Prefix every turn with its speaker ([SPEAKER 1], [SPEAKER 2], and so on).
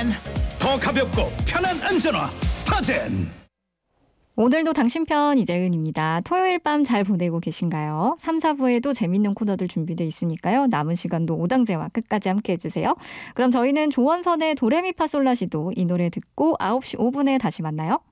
[SPEAKER 1] 더 가볍고 편한 안전화 스타젠.
[SPEAKER 2] 오늘도 당신 편 이재은입니다. 토요일 밤 잘 보내고 계신가요? 3, 4부에도 재밌는 코너들 준비되어 있으니까요. 남은 시간도 오당제와 끝까지 함께 해주세요. 그럼 저희는 조원선의 도레미파솔라시도 이 노래 듣고 9시 5분에 다시 만나요.